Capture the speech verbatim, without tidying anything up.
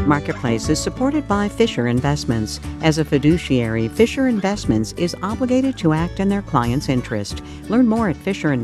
Marketplace is supported by Fisher Investments. As a fiduciary, Fisher Investments is obligated to act in their client's interest. Learn more at Fisher